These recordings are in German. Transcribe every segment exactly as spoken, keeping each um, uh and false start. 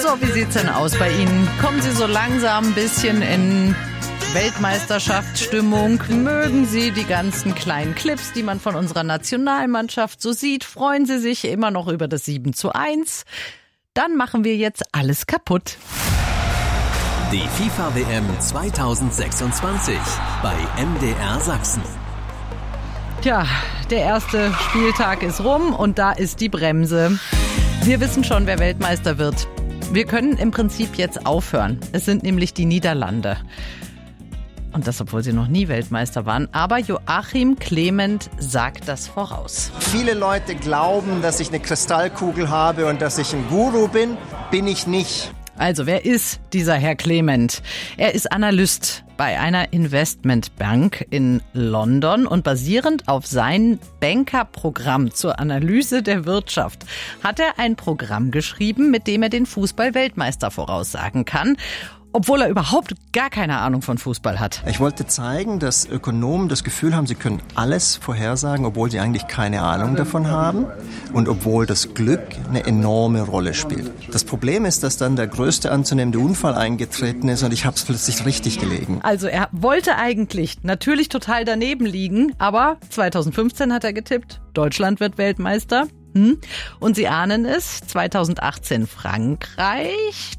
So, wie sieht's denn aus bei Ihnen? Kommen Sie so langsam ein bisschen in Weltmeisterschaftsstimmung? Mögen Sie die ganzen kleinen Clips, die man von unserer Nationalmannschaft so sieht? Freuen Sie sich immer noch über das sieben zu eins? Dann machen wir jetzt alles kaputt. Die FIFA-W M zweitausendsechsundzwanzig bei M D R Sachsen. Tja, der erste Spieltag ist rum und da ist die Bremse. Wir wissen schon, wer Weltmeister wird. Wir können im Prinzip jetzt aufhören. Es sind nämlich die Niederlande. Und das, obwohl sie noch nie Weltmeister waren. Aber Joachim Clement sagt das voraus. Viele Leute glauben, dass ich eine Kristallkugel habe und dass ich ein Guru bin. Bin ich nicht. Also, wer ist dieser Herr Clement? Er ist Analyst bei einer Investmentbank in London und basierend auf sein Bankerprogramm zur Analyse der Wirtschaft hat er ein Programm geschrieben, mit dem er den Fußball-Weltmeister voraussagen kann, obwohl er überhaupt gar keine Ahnung von Fußball hat. Ich wollte zeigen, dass Ökonomen das Gefühl haben, sie können alles vorhersagen, obwohl sie eigentlich keine Ahnung davon haben und obwohl das Glück eine enorme Rolle spielt. Das Problem ist, dass dann der größte anzunehmende Unfall eingetreten ist und ich habe es plötzlich richtig gelegen. Also er wollte eigentlich natürlich total daneben liegen, aber zweitausendfünfzehn hat er getippt, Deutschland wird Weltmeister. Und Sie ahnen es, zweitausendachtzehn Frankreich,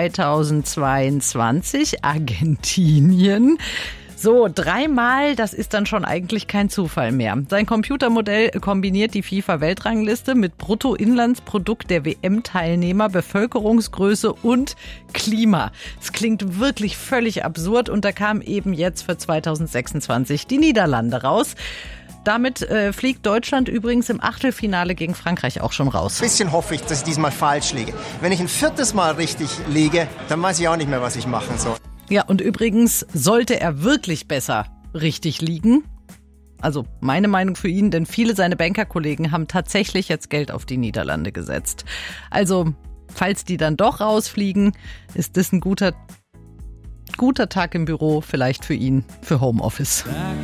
zweitausendzweiundzwanzig Argentinien. So, dreimal, das ist dann schon eigentlich kein Zufall mehr. Sein Computermodell kombiniert die FIFA-Weltrangliste mit Bruttoinlandsprodukt der W M-Teilnehmer, Bevölkerungsgröße und Klima. Es klingt wirklich völlig absurd und da kam eben jetzt für zweitausendsechsundzwanzig die Niederlande raus. Damit äh, fliegt Deutschland übrigens im Achtelfinale gegen Frankreich auch schon raus. Ein bisschen hoffe ich, dass ich diesmal falsch liege. Wenn ich ein viertes Mal richtig liege, dann weiß ich auch nicht mehr, was ich machen soll. Ja, und übrigens sollte er wirklich besser richtig liegen. Also meine Meinung für ihn, denn viele seiner Bankerkollegen haben tatsächlich jetzt Geld auf die Niederlande gesetzt. Also, falls die dann doch rausfliegen, ist das ein guter, guter Tag im Büro, vielleicht für ihn, für Homeoffice.